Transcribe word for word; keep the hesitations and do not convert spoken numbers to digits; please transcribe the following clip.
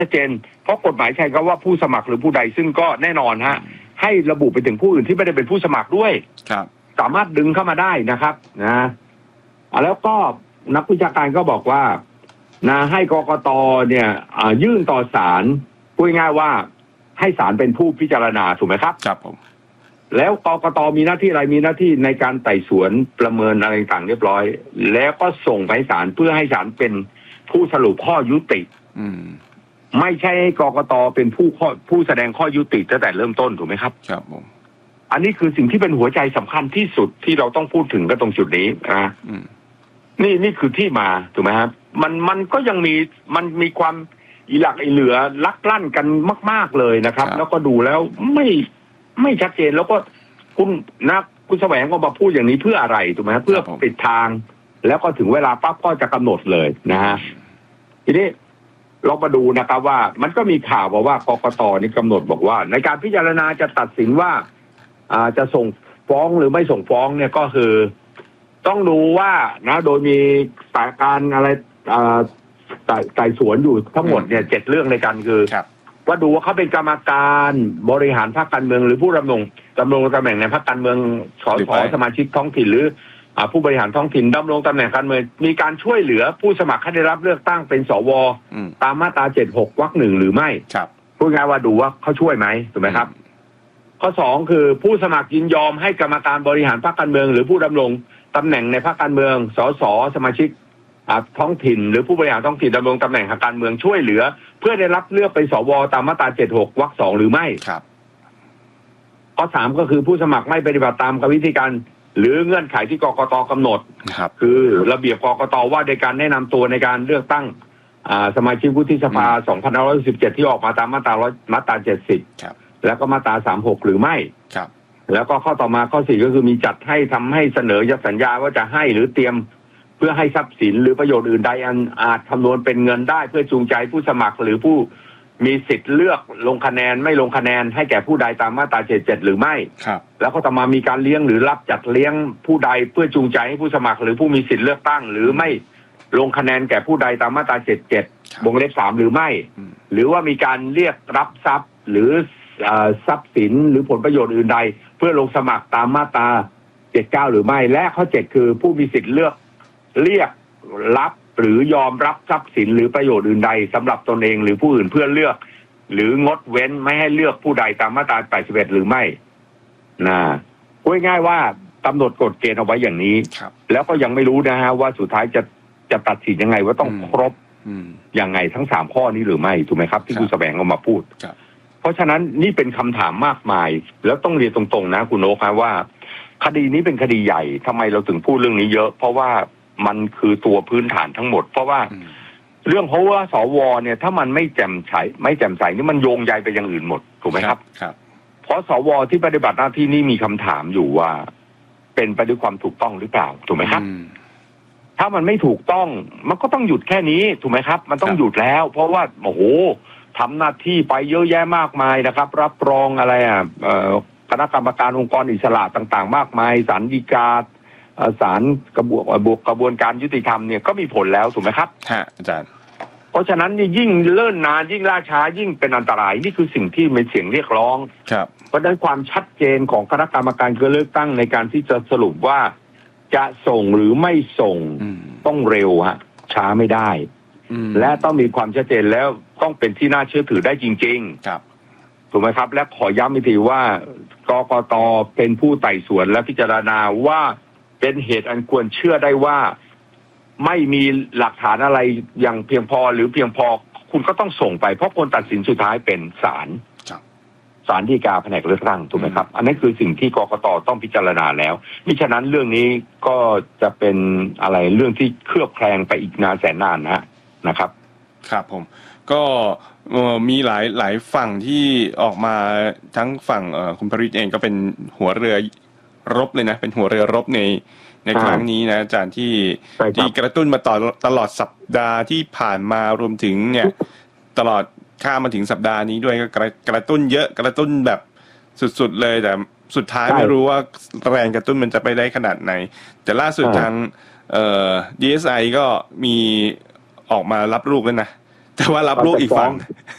ชัดเจนเพราะกฎหมายใช้คำว่าผู้สมัครหรือผู้ใดซึ่งก็แน่นอนฮะให้ระบุไปถึงผู้อื่นที่ไม่ได้เป็นผู้สมัครด้วยครับสามารถดึงเข้ามาได้นะครับนะแล้วก็นักวิชาการก็บอกว่านะให้กกตเนี่ยยื่นต่อศาลพูดง่ายว่าให้ศาลเป็นผู้พิจารณาถูกไหมครับครับผมแล้วกกตมีหน้าที่อะไรมีหน้าที่ในการไต่สวนประเมินอะไรต่างเรียบร้อยแล้วก็ส่งไปศาลเพื่อให้ศาลเป็นผู้สรุปข้อยุติอืมไม่ใช่กกตเป็นผู้ข้อผู้แสดงข้อยุติตั้งแต่เริ่มต้นถูกไหมครับครับผมอันนี้คือสิ่งที่เป็นหัวใจสำคัญที่สุดที่เราต้องพูดถึงก็ตรงจุดนี้นะนี่นี่คือที่มาถูกไหมครับมันมันก็ยังมีมันมีความอีหลักอีเหลือลักลั่นกันมากๆเลยนะครับแล้วก็ดูแล้วไม่ไม่ชัดเจนแล้วก็คุณนะคุณแสวงก็มาพูดอย่างนี้เพื่ออะไรถูกไหมเพื่อปิดทางแล้วก็ถึงเวลาปั๊บก็จะกำหนดเลยนะฮะทีนี้เรามาดูนะครับว่ามันก็มีข่าวบอกว่ากกตนี่กำหนดบอกว่าในการพิจารณาจะตัดสินว่าอ่าจะส่งฟ้องหรือไม่ส่งฟ้องเนี่ยก็คือต้องดูว่านะโดยมีสายการอะไรอ่าไต่สวนอยู่ทั้งหมดเนี่ยเจ็ดเรื่องในกันคือว่าดูว่าเขาเป็นกรรมการบริหารพรรคการเมืองหรือผู้ดำรงดำรงตำแหน่งในพรรคการเมืองสสสมาชิกท้องถิ่นหรือผู้บริหารท้องถิ่นดำรงตำแหน่งการเมืองมีการช่วยเหลือผู้สมัครให้ได้รับเลือกตั้งเป็นสวตามมาตราเจ็ดหกวรรคหนึ่งหรือไม่พูดง่ายว่าดูว่าเขาช่วยไหมถูกไหมครับข้อสองคือผู้สมัครยินยอมให้กรรมการบริหารพรรคการเมืองหรือผู้ดำรงตำแหน่งในพรรคการเมืองสสสมาชิกท้องถิ่นหรือผู้บริหารท้องถิ่นดำรงตำแหน่งทางการเมืองช่วยเหลือเพื่อได้รับเลือกเป็นสวตามมาตราเจ็ดหกวรรคสองหรือไม่ครับข้อสามก็คือผู้สมัครไม่ปฏิบัติตามกรรมวิธีการหรือเงื่อนไขที่กกตกำหนดคือระเบียบกกตว่าในการแนะนำตัวในการเลือกตั้งสมาชิกวุฒิสภาสองพันห้าร้อยสิบเจ็ดที่ออกมาตามมาตรามาตราเจ็ดสิบแล้วก็มาตราสามหกหรือไม่ครับแล้วก็ข้อต่อมาข้อสี่ก็คือมีจัดให้ทำให้เสนอยัสัญญาว่าจะให้หรือเตรียมเพื่อให้ทรัพย์สินหรือประโยชน์อื่นใดอันอาจคำนวณเป็นเงินได้เพื่อจูงใจผู้สมัครหรือผู้มีสิทธิ์เลือกลงคะแนนไม่ลงคะแนนให้แก่ผู้ใดตามมาตราเจ็ดเจ็ดหรือไม่ครับแล้วก็ต่อมามีการเลี้ยงหรือรับจัดเลี้ยงผู้ใดเพื่อจูงใจให้ผู้สมัครหรือผู้มีสิทธิ์เลือกตั้งหรือไม่ลงคะแนนแก่ผู้ใดตามมาตราเจ็ดเจ็ดวงเล็บสามหรือไม่หรือว่ามีการเรียกรับทรัพย์หรือทรัพย์สินหรือผลประโยชน์อื่นใดเพื่อลงสมัครตามมาตราเจ็ดเก้าหรือไม่และข้อเจ็ดคือผู้มีสิทธิ์เลือกเรียกรับหรือยอมรับทรัพย์สินหรือประโยชน์อื่นใดสำหรับตนเองหรือผู้อื่นเพื่อเลือกหรืองดเว้นไม่ให้เลือกผู้ใดตามมาตราแปดสิบเอ็ดหรือไม่นะพูดง่ายว่ากำหนดกฎเกณฑ์เอาไว้อย่างนี้แล้วก็ยังไม่รู้นะฮะว่าสุดท้ายจะจะตัดสินยังไงว่าต้องครบยังไงทั้งสามข้อนี้หรือไม่ถูกไหมครับที่คุณแสวงเอามาพูดเพราะฉะนั้นนี่เป็นคำถามมากมายแล้วต้องเรียนตรงๆนะคุณโอ๊คครับว่าคดีนี้เป็นคดีใหญ่ทำไมเราถึงพูดเรื่องนี้เยอะเพราะว่ามันคือตัวพื้นฐานทั้งหมดเพราะว่าเรื่องเพราะว่าสวเนี่ยถ้ามันไม่แจ่มใสไม่แจ่มใสนี่มันโยงใยไปอย่างอื่นหมดถูกไหมครับครับเพราะสวที่ปฏิบัติหน้าที่นี่มีคำถามอยู่ว่าเป็นไปด้วยความถูกต้องหรือเปล่าถูกไหมครับถ้ามันไม่ถูกต้องมันก็ต้องหยุดแค่นี้ถูกไหมครับมันต้องหยุดแล้วเพราะว่าโอ้โหทำหน้าที่ไปเยอะแยะมากมายนะครับรับรองอะไรอ่ะคณะกรรมการองค์กรอิสระต่างๆมากมายศาลฎีกาศาลกระบวนบวกกระบวนการยุติธรรมเนี่ยก็มีผลแล้วถูกไหมครับฮะอาจารย์เพราะฉะนั้นยิ่งเลื่อนนานยิ่งล่าช้ายิ่งเป็นอันตรายนี่คือสิ่งที่เป็นเสียงเรียกร้องครับเพราะฉะนั้นความชัดเจนของคณะกรรมการการเลือกตั้งในการที่จะสรุปว่าจะส่งหรือไม่ส่งต้องเร็วฮะช้าไม่ได้และต้องมีความชัดเจนแล้วต้องเป็นที่น่าเชื่อถือได้จริงๆครับถูกไหมครับและขอย้ำอีกทีว่ากกตเป็นผู้ไต่สวนและพิจารณาว่าเป็นเหตุอันควรเชื่อได้ว่าไม่มีหลักฐานอะไรอย่างเพียงพอหรือเพียงพอคุณก็ต้องส่งไปเพราะคนตัดสินสุดท้ายเป็นศาลศาลฎีกาแผนกเลือกตั้งถูกไหมครับอันนั้นคือสิ่งที่กกตต้องพิจารณาแล้วมิฉะนั้นเรื่องนี้ก็จะเป็นอะไรเรื่องที่เคลือบแคลงไปอีกนานแสนนานนะนะครับครับผมก็มีหลายหลายฝั่งที่ออกมาทั้งฝั่งคุณภริษเองก็เป็นหัวเรือรบเลยนะเป็นหัวเรือรบในในครั้งนี้นะอาจารย์ที่ที่กระตุ้นมาต่อตลอดสัปดาห์ที่ผ่านมารวมถึงเนี่ยตลอดข้ามมาถึงสัปดาห์นี้ด้วยก็กระตุ้นเยอะกระตุ้นแบบสุดๆเลยแต่สุดท้ายไม่รู้ว่าแรงกระตุ้นมันจะไปได้ขนาดไหนแต่ล่าสุดทางเอ่อ ดี เอส ไอ ก็มีออกมารับลูกแล้วนะแต่ว่ารับลูกอีกฝั่ง